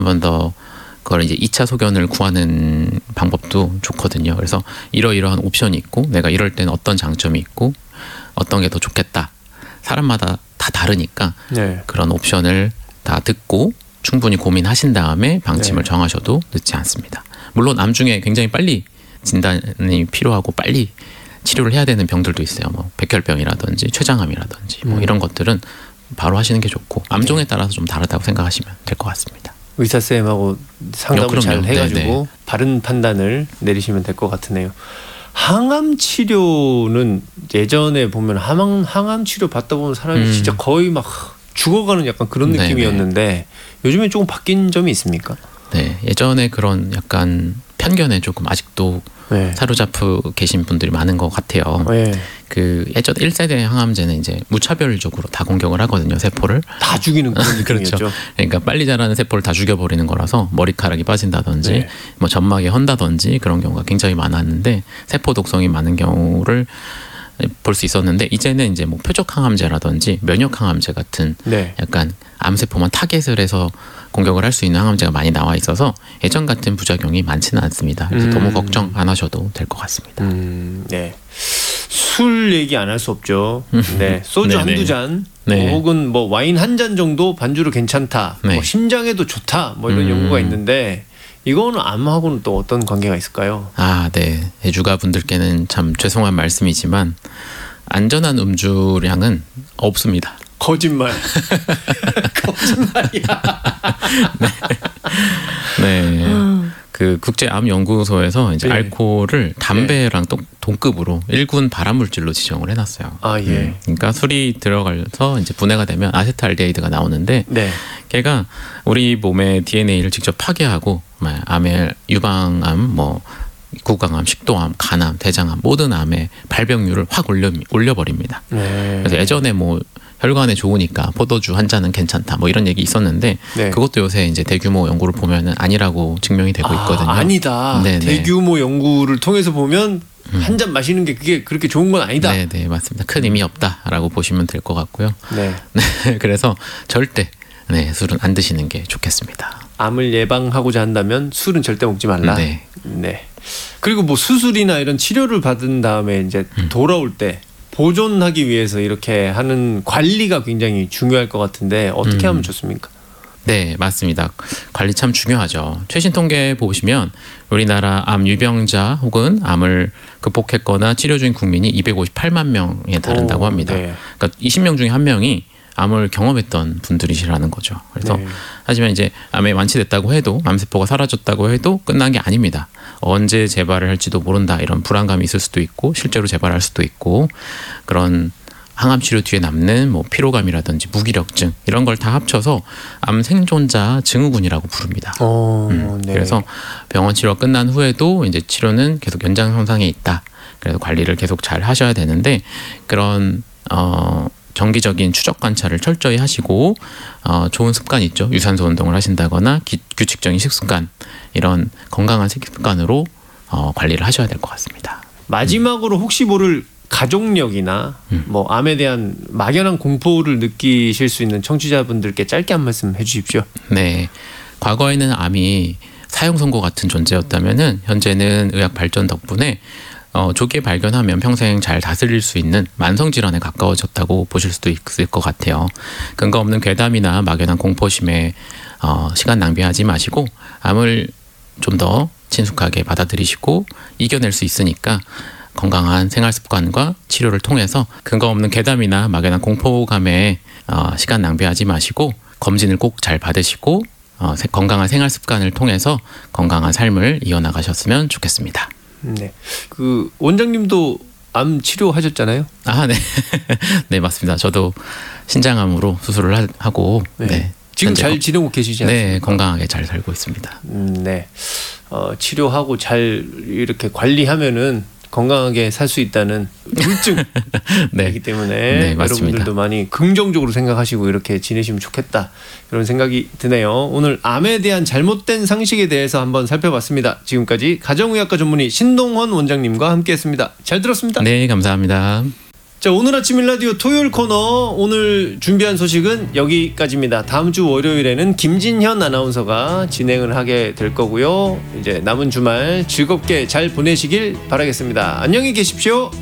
번 더 그걸 이제 2차 소견을 구하는 방법도 좋거든요. 그래서 이러이러한 옵션이 있고 내가 이럴 때는 어떤 장점이 있고 어떤 게 더 좋겠다. 사람마다 다 다르니까 네. 그런 옵션을 다 듣고 충분히 고민하신 다음에 방침을 네. 정하셔도 늦지 않습니다. 물론 암 중에 굉장히 빨리 진단이 필요하고 빨리 치료를 해야 되는 병들도 있어요. 뭐 백혈병이라든지 췌장암이라든지 뭐 이런 것들은 바로 하시는 게 좋고 암종에 따라서 좀 다르다고 생각하시면 될 것 같습니다. 의사 쌤하고 상담을 그럼요. 잘 해가지고 네네. 바른 판단을 내리시면 될 것 같으네요. 항암 치료는 예전에 보면 항암 치료 받다 보면 사람이 진짜 거의 막 죽어가는 약간 그런 네네. 느낌이었는데 요즘에 조금 바뀐 점이 있습니까? 네, 예전에 그런 약간 편견에 조금 아직도 네. 사로잡혀 계신 분들이 많은 것 같아요. 네. 그 예전 1세대 항암제는 이제 무차별적으로 다 공격을 하거든요, 세포를. 다 죽이는 그런 느낌이었죠. 그렇죠. 그러니까 빨리 자라는 세포를 다 죽여버리는 거라서 머리카락이 빠진다든지 네. 뭐 점막이 헌다든지 그런 경우가 굉장히 많았는데 세포 독성이 많은 경우를 볼 수 있었는데 이제는 이제 뭐 표적 항암제라든지 면역 항암제 같은 네. 약간 암세포만 타겟을 해서 공격을 할 수 있는 항암제가 많이 나와 있어서 예전 같은 부작용이 많지는 않습니다. 그래서 너무 걱정 안 하셔도 될 것 같습니다. 네. 술 얘기 안 할 수 없죠. 네. 소주 네네. 한두 잔 네. 혹은 뭐 와인 한 잔 정도 반주로 괜찮다. 네. 뭐 심장에도 좋다. 뭐 이런 연구가 있는데 이거는 암하고는 또 어떤 관계가 있을까요? 아, 네. 애주가 분들께는 참 죄송한 말씀이지만 안전한 음주량은 없습니다. 거짓말. 거짓말이야. 네. 그 국제암연구소에서 이제 예. 알코올을 담배랑 동급으로 1군 발암물질로 지정을 해놨어요. 아 예. 그러니까 술이 들어가서 이제 분해가 되면 아세트알데히드가 나오는데 네. 걔가 우리 몸의 DNA를 직접 파괴하고 암의 유방암, 뭐 구강암, 식도암, 간암, 대장암 모든 암의 발병률을 확 올려버립니다. 네. 그래서 예전에 뭐 혈관에 좋으니까 포도주 한 잔은 괜찮다 뭐 이런 얘기 있었는데 네. 그것도 요새 이제 대규모 연구를 보면은 아니라고 증명이 되고 있거든요. 아니다. 네네. 대규모 연구를 통해서 보면 한 잔 마시는 게 그게 그렇게 좋은 건 아니다. 네, 맞습니다. 큰 의미 없다라고 보시면 될 것 같고요. 네. 네, 그래서 절대 술은 안 드시는 게 좋겠습니다. 암을 예방하고자 한다면 술은 절대 먹지 말라. 네. 네. 그리고 뭐 수술이나 이런 치료를 받은 다음에 이제 돌아올 때 보존하기 위해서 이렇게 하는 관리가 굉장히 중요할 것 같은데 어떻게 하면 좋습니까? 네, 맞습니다. 관리 참 중요하죠. 최신 통계 보시면 우리나라 암 유병자 혹은 암을 극복했거나 치료 중인 국민이 258만 명에 달한다고 합니다. 네. 그러니까 20명 중에 한 명이 암을 경험했던 분들이시라는 거죠. 그래서 네. 하지만 이제 암에 완치됐다고 해도 암세포가 사라졌다고 해도 끝난 게 아닙니다. 언제 재발을 할지도 모른다 이런 불안감이 있을 수도 있고 실제로 재발할 수도 있고 그런 항암 치료 뒤에 남는 뭐 피로감이라든지 무기력증 이런 걸 다 합쳐서 암 생존자 증후군이라고 부릅니다. 네. 그래서 병원 치료 끝난 후에도 이제 치료는 계속 연장 형상에 있다. 그래서 관리를 계속 잘 하셔야 되는데 그런 정기적인 추적 관찰을 철저히 하시고 좋은 습관 있죠. 유산소 운동을 하신다거나 규칙적인 식습관 이런 건강한 식습관으로 관리를 하셔야 될 것 같습니다. 마지막으로 혹시 모를 가족력이나 뭐 암에 대한 막연한 공포를 느끼실 수 있는 청취자분들께 짧게 한 말씀 해주십시오. 네, 과거에는 암이 사형 선고 같은 존재였다면은 현재는 의학 발전 덕분에 조기에 발견하면 평생 잘 다스릴 수 있는 만성 질환에 가까워졌다고 보실 수도 있을 것 같아요. 근거 없는 괴담이나 막연한 공포심에 시간 낭비하지 마시고 암을 좀 더 친숙하게 받아들이시고 이겨낼 수 있으니까 건강한 생활 습관과 치료를 통해서 근거 없는 괴담이나 막연한 공포감에 시간 낭비하지 마시고 검진을 꼭 잘 받으시고 건강한 생활 습관을 통해서 건강한 삶을 이어나가셨으면 좋겠습니다. 네. 그 원장님도 암 치료하셨잖아요. 아, 네. 네, 맞습니다. 저도 신장암으로 수술을 하고 네. 지금 잘 지내고 계시지 않습니까? 네, 건강하게 잘 살고 있습니다. 네. 치료하고 잘 이렇게 관리하면은 건강하게 살 수 있다는 물증이기 네. 때문에 네, 맞습니다. 여러분들도 많이 긍정적으로 생각하시고 이렇게 지내시면 좋겠다 그런 생각이 드네요. 오늘 암에 대한 잘못된 상식에 대해서 한번 살펴봤습니다. 지금까지 가정의학과 전문의 신동헌 원장님과 함께했습니다. 잘 들었습니다. 네, 감사합니다. 자, 오늘 아침 일라디오 토요일 코너 오늘 준비한 소식은 여기까지입니다. 다음 주 월요일에는 김진현 아나운서가 진행을 하게 될 거고요. 이제 남은 주말 즐겁게 잘 보내시길 바라겠습니다. 안녕히 계십시오.